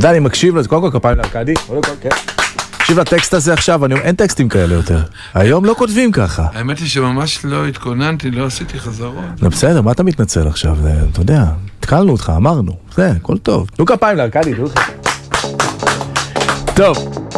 יודע, אני מקשיב לזה, קודם כל כפיים לארקדי, תקשיב לטקסט הזה עכשיו, אין טקסטים כאלה יותר. היום לא כותבים ככה. האמת היא שממש לא התכוננתי, לא עשיתי חזרות. לא בסדר, מה אתה מתנצל עכשיו? אתה יודע, התקלנו אותך, אמרנו. זה, הכל טוב. תנו כפיים לארקדי, טוב.